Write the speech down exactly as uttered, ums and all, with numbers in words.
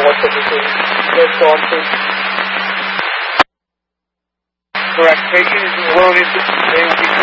what the decision has gone to. Correct. Patient is loaded. They will be